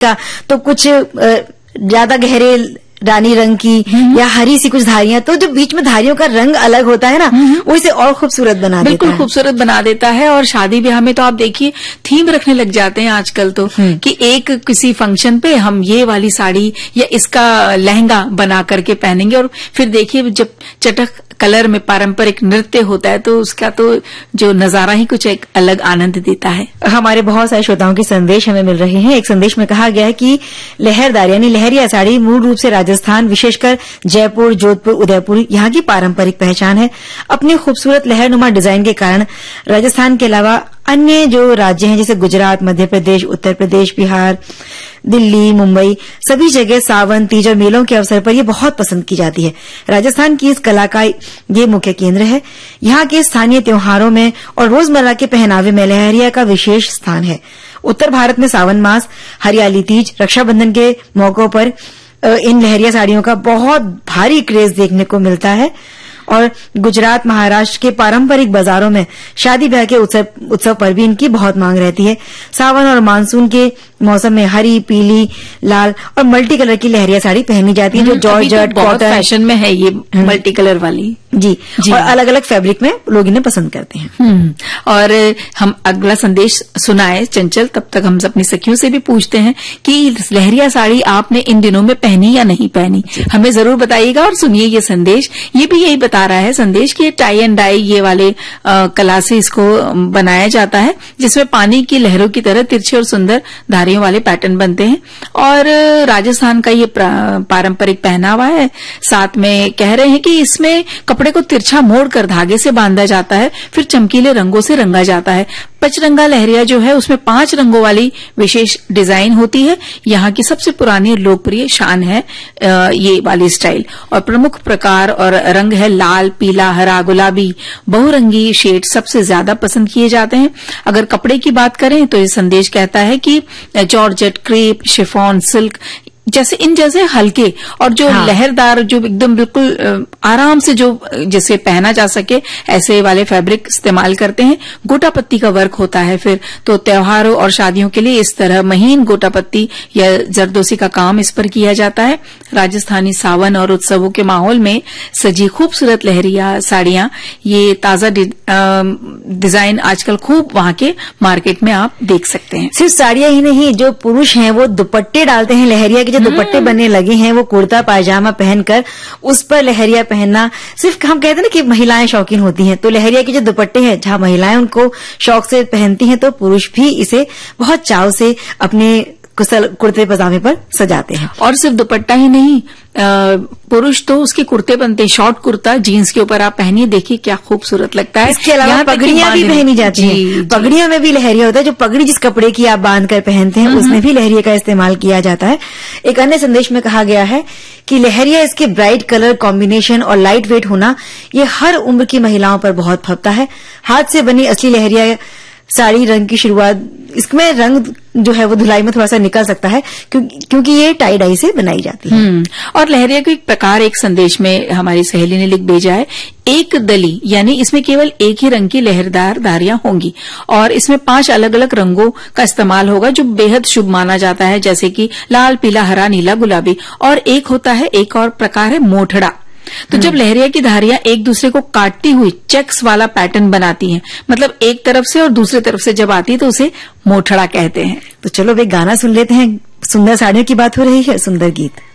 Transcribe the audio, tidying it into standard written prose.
का तो कुछ ज्यादा गहरे रानी रंग की या हरी सी कुछ धारियां, तो जो बीच में धारियों का रंग अलग होता है ना, वो इसे और खूबसूरत बना देता है। बिल्कुल खूबसूरत बना देता है। और शादी ब्याह में तो आप देखिए थीम रखने लग जाते हैं आजकल तो, कि एक किसी फंक्शन पे हम ये वाली साड़ी या इसका लहंगा बना करके पहनेंगे, और फिर देखिए जब चटक कलर में पारंपरिक नृत्य होता है तो उसका तो जो नजारा ही कुछ एक अलग आनंद देता है। हमारे बहुत सारे श्रोताओं के संदेश हमें मिल रहे हैं। एक संदेश में कहा गया है कि लहरदार यानी लहरिया साड़ी मूल रूप से राजस्थान, विशेषकर जयपुर, जोधपुर, उदयपुर यहाँ की पारंपरिक पहचान है। अपनी खूबसूरत लहरनुमा डिजाइन के कारण राजस्थान के अलावा अन्य जो राज्य हैं जैसे गुजरात, मध्य प्रदेश, उत्तर प्रदेश, बिहार, दिल्ली, मुंबई, सभी जगह सावन, तीज और मेलों के अवसर पर ये बहुत पसंद की जाती है। राजस्थान की इस कला का ये मुख्य केंद्र है। यहाँ के स्थानीय त्योहारों में और रोजमर्रा के पहनावे में लहरिया का विशेष स्थान है। उत्तर भारत में सावन मास, हरियाली तीज, रक्षाबंधन के मौकों पर इन लहरिया साड़ियों का बहुत भारी क्रेज देखने को मिलता है। और गुजरात, महाराष्ट्र के पारंपरिक बाजारों में शादी ब्याह के उत्सव पर भी इनकी बहुत मांग रहती है। सावन और मानसून के मौसम में हरी, पीली, लाल और मल्टी कलर की लहरिया साड़ी पहनी जाती है, जो जॉर्जेट, कॉटन फैशन में है ये मल्टी कलर वाली। जी, और अलग अलग फैब्रिक में लोग इन्हें पसंद करते हैं। और हम अगला संदेश सुनाए चंचल, तब तक हम अपनी सखियों से भी पूछते हैं कि लहरिया साड़ी आपने इन दिनों में पहनी या नहीं पहनी, हमें जरूर बताइएगा। और सुनिए ये संदेश, ये भी यही बता रहा है संदेश कि टाई एंड डाई ये वाले कला से इसको बनाया जाता है, जिसमें पानी की लहरों की तरह तिरछे और सुंदर धारियों वाले पैटर्न बनते हैं। और राजस्थान का ये पारंपरिक पहनावा है। साथ में कह रहे हैं कि इसमें कपड़े को तिरछा मोड़कर धागे से बांधा जाता है, फिर चमकीले रंगों से रंगा जाता है। पचरंगा लहरिया जो है उसमें 5 रंगों वाली विशेष डिजाइन होती है। यहाँ की सबसे पुरानी और लोकप्रिय शान है ये वाली स्टाइल। और प्रमुख प्रकार और रंग है लाल, पीला, हरा, गुलाबी। बहुरंगी शेड सबसे ज्यादा पसंद किए जाते हैं। अगर कपड़े की बात करें तो ये संदेश कहता है कि जॉर्जेट, क्रेप, शिफॉन, सिल्क जैसे हल्के और जो लहरदार, जो एकदम बिल्कुल आराम से जो जैसे पहना जा सके ऐसे वाले फैब्रिक इस्तेमाल करते हैं। गोटा पत्ती का वर्क होता है फिर तो त्योहारों और शादियों के लिए इस तरह महीन गोटा पत्ती या जरदोसी का काम इस पर किया जाता है। राजस्थानी सावन और उत्सवों के माहौल में सजी खूबसूरत लहरिया साड़ियां, ये ताजा डिजाइन आजकल खूब वहां के मार्केट में आप देख सकते हैं। सिर्फ साड़ियां ही नहीं, जो पुरुष हैं वो दुपट्टे डालते हैं। लहरिया के जो दुपट्टे बनने लगे हैं वो कुर्ता पायजामा पहनकर उस पर लहरिया पहनना, सिर्फ हम कहते हैं ना कि महिलाएं शौकीन होती हैं, तो लहरिया के जो दुपट्टे हैं जहां महिलाएं उनको शौक से पहनती हैं तो पुरुष भी इसे बहुत चाव से अपने कुर्ते पजामे पर सजाते हैं। और सिर्फ दुपट्टा ही नहीं, पुरुष तो उसके कुर्ते बनते हैं, शॉर्ट कुर्ता जीन्स के ऊपर आप पहनिए, देखिए क्या खूबसूरत लगता है। इसके अलावा पगड़ियां भी पहनी जाती हैं। पगड़ियों में भी लहरिया होता है। जो पगड़ी जिस कपड़े की आप बांध कर पहनते हैं उसमें भी लहरिया का इस्तेमाल किया जाता है। एक अन्य संदेश में कहा गया है कि लहरिया, इसके ब्राइट कलर कॉम्बिनेशन और लाइट वेट होना, ये हर उम्र की महिलाओं पर बहुत फबता है। हाथ से बनी असली लहरिया साड़ी रंग की शुरुआत, इसमें रंग जो है वो धुलाई में थोड़ा सा निकल सकता है क्योंकि ये टाई डाई से बनाई जाती है। और लहरिया को एक प्रकार एक संदेश में हमारी सहेली ने लिख भेजा है, एक दली, यानी इसमें केवल एक ही रंग की लहरदार धारियां होंगी और इसमें 5 अलग अलग रंगों का इस्तेमाल होगा जो बेहद शुभ माना जाता है, जैसे कि लाल, पीला, हरा, नीला, गुलाबी। और एक होता है, एक और प्रकार है मोठड़ा। तो जब लहरिया की धारियां एक दूसरे को काटती हुई चेक्स वाला पैटर्न बनाती हैं, मतलब एक तरफ से और दूसरी तरफ से जब आती है तो उसे मोठड़ा कहते हैं। तो चलो वे गाना सुन लेते हैं। सुंदर साड़ियों की बात हो रही है, सुंदर गीत।